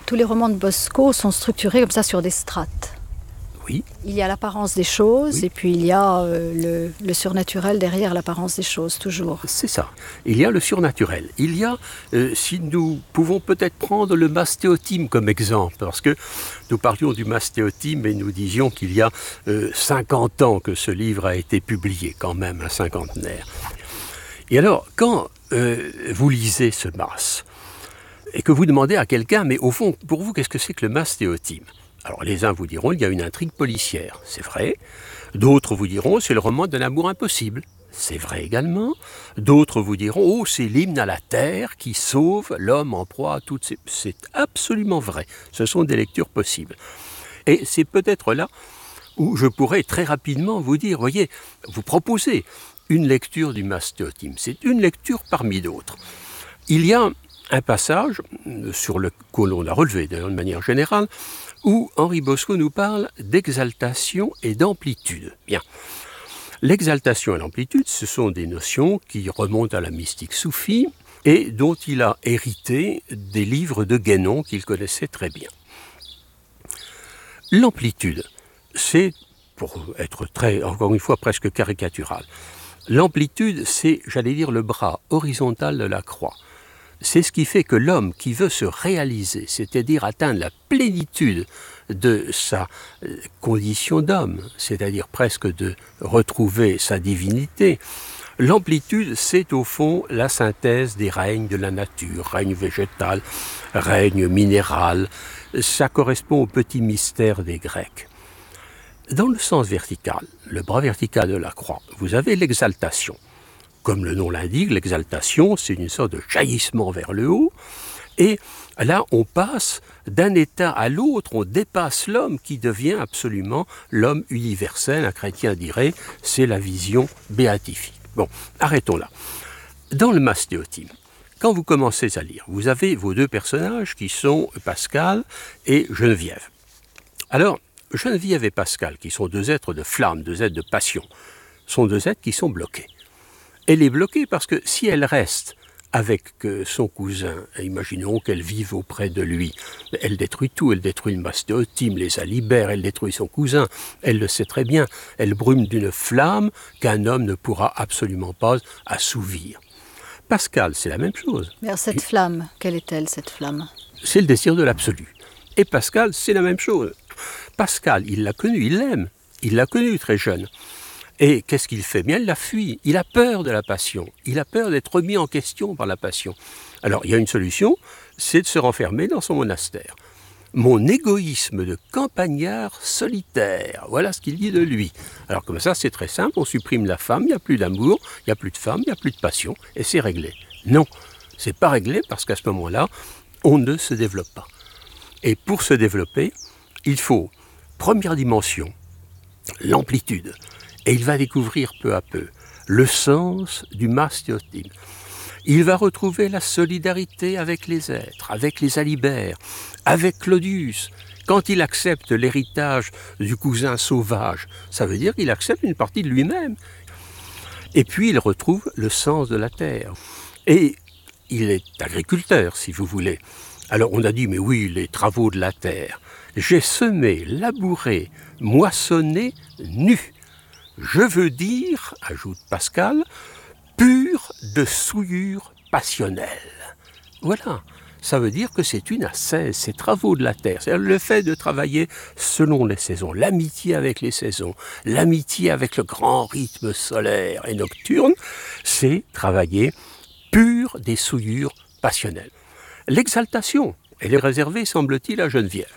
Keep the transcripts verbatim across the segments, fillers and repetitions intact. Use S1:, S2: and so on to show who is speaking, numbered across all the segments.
S1: Tous les romans de Bosco sont structurés comme ça sur des strates.
S2: Oui.
S1: Il y a l'apparence des choses, oui. Et puis il y a euh, le, le surnaturel derrière l'apparence des choses, toujours.
S2: C'est ça. Il y a le surnaturel. Il y a, euh, si nous pouvons peut-être prendre le mastéotime comme exemple, parce que nous parlions du mastéotime et nous disions qu'il y a euh, cinquante ans que ce livre a été publié, quand même, un cinquantenaire. Et alors, quand euh, vous lisez ce mas, et que vous demandez à quelqu'un, mais au fond, pour vous, qu'est-ce que c'est que le mastéotime ? Alors les uns vous diront, il y a une intrigue policière, c'est vrai. D'autres vous diront, c'est le roman d'un amour impossible, c'est vrai également. D'autres vous diront, oh, c'est l'hymne à la terre qui sauve l'homme en proie à toutes ces... C'est absolument vrai, ce sont des lectures possibles. Et c'est peut-être là où je pourrais très rapidement vous dire, voyez, vous proposez une lecture du mastéotime, c'est une lecture parmi d'autres. Il y a un passage sur le que l'on a relevé d'ailleurs de manière générale, où Henri Bosco nous parle d'exaltation et d'amplitude. Bien. L'exaltation et l'amplitude, ce sont des notions qui remontent à la mystique soufie et dont il a hérité des livres de Guénon qu'il connaissait très bien. L'amplitude, c'est, pour être très, encore une fois, presque caricatural, l'amplitude, c'est, j'allais dire, le bras horizontal de la croix. C'est ce qui fait que l'homme qui veut se réaliser, c'est-à-dire atteindre la plénitude de sa condition d'homme, c'est-à-dire presque de retrouver sa divinité, l'amplitude, c'est au fond la synthèse des règnes de la nature, règne végétal, règne minéral, ça correspond au petit mystère des Grecs. Dans le sens vertical, le bras vertical de la croix, vous avez l'exaltation. Comme le nom l'indique, l'exaltation, c'est une sorte de jaillissement vers le haut. Et là, on passe d'un état à l'autre, on dépasse l'homme qui devient absolument l'homme universel. Un chrétien dirait, c'est la vision béatifique. Bon, arrêtons là. Dans le mastéotime, quand vous commencez à lire, vous avez vos deux personnages qui sont Pascal et Geneviève. Alors, Geneviève et Pascal, qui sont deux êtres de flamme, deux êtres de passion, sont deux êtres qui sont bloqués. Elle est bloquée parce que si elle reste avec son cousin, imaginons qu'elle vive auprès de lui, elle détruit tout, elle détruit le mastéotime, les alibères, elle détruit son cousin, elle le sait très bien, elle brume d'une flamme qu'un homme ne pourra absolument pas assouvir. Pascal, c'est la même chose.
S1: Mais cette flamme, quelle est-elle, cette flamme ?
S2: C'est le désir de l'absolu. Et Pascal, c'est la même chose. Pascal, il l'a connu, il l'aime, il l'a connu très jeune. Et qu'est-ce qu'il fait ? Bien, il la fuit. Il a peur de la passion. Il a peur d'être remis en question par la passion. Alors, il y a une solution, c'est de se renfermer dans son monastère. Mon égoïsme de campagnard solitaire, voilà ce qu'il dit de lui. Alors comme ça, c'est très simple, on supprime la femme, il n'y a plus d'amour, il n'y a plus de femme, il n'y a plus de passion, et c'est réglé. Non, c'est pas réglé parce qu'à ce moment-là, on ne se développe pas. Et pour se développer, il faut, première dimension, l'amplitude. Et il va découvrir peu à peu le sens du mastéotime. Il va retrouver la solidarité avec les êtres, avec les alibères, avec Claudius. Quand il accepte l'héritage du cousin sauvage, ça veut dire qu'il accepte une partie de lui-même. Et puis il retrouve le sens de la terre. Et il est agriculteur, si vous voulez. Alors on a dit, mais oui, les travaux de la terre. J'ai semé, labouré, moissonné, nu. Je veux dire, ajoute Pascal, pur de souillure passionnelle. Voilà, ça veut dire que c'est une ascèse, ces travaux de la terre, c'est le fait de travailler selon les saisons, l'amitié avec les saisons, l'amitié avec le grand rythme solaire et nocturne, c'est travailler pur des souillures passionnelles. L'exaltation, elle est réservée, semble-t-il, à Geneviève.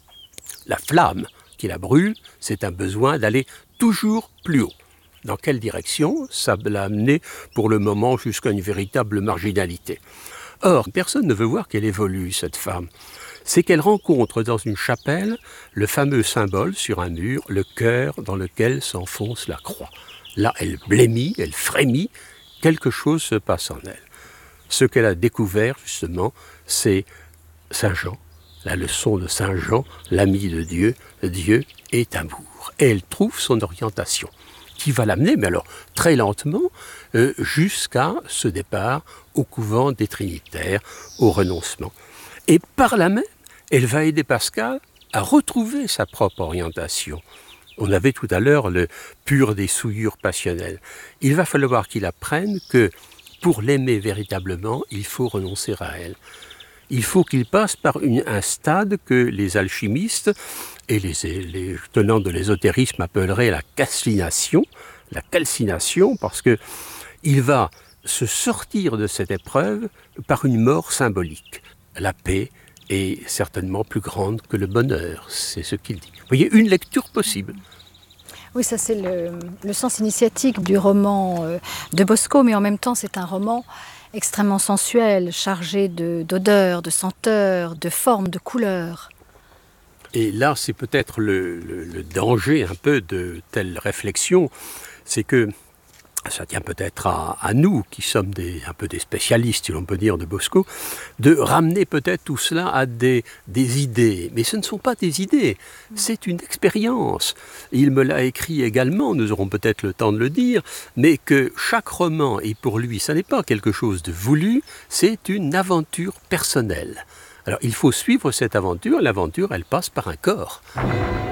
S2: La flamme qui la brûle, c'est un besoin d'aller toujours plus haut. Dans quelle direction ? Ça l'a amené pour le moment jusqu'à une véritable marginalité. Or, personne ne veut voir qu'elle évolue, cette femme. C'est qu'elle rencontre dans une chapelle le fameux symbole sur un mur, le cœur dans lequel s'enfonce la croix. Là, elle blêmit, elle frémit, quelque chose se passe en elle. Ce qu'elle a découvert, justement, c'est Saint Jean, la leçon de Saint Jean, l'ami de Dieu, Dieu est amour. Et elle trouve son orientation, qui va l'amener, mais alors très lentement, euh, jusqu'à ce départ au couvent des Trinitaires, au renoncement. Et par là même, Elle va aider Pascal à retrouver sa propre orientation. On avait tout à l'heure le pur des souillures passionnelles. Il va falloir qu'il apprenne que pour l'aimer véritablement, il faut renoncer à elle. Il faut qu'il passe par une, un stade que les alchimistes et les, les tenants de l'ésotérisme appelleraient la calcination, la calcination, parce que il va se sortir de cette épreuve par une mort symbolique. La paix est certainement plus grande que le bonheur, c'est ce qu'il dit. Vous voyez, une lecture possible.
S1: Oui, ça c'est le, le sens initiatique du roman de Bosco, mais en même temps c'est un roman extrêmement sensuel, chargé d'odeurs, de, de senteurs, de formes, de couleurs.
S2: Et là, c'est peut-être le, le, le danger un peu de telle réflexion, c'est que ça tient peut-être à, à nous, qui sommes des, un peu des spécialistes, si l'on peut dire, de Bosco, de ramener peut-être tout cela à des, des idées. Mais ce ne sont pas des idées, c'est une expérience. Il me l'a écrit également, nous aurons peut-être le temps de le dire, mais que chaque roman, et pour lui, ça n'est pas quelque chose de voulu, c'est une aventure personnelle. Alors il faut suivre cette aventure, l'aventure, elle passe par un corps.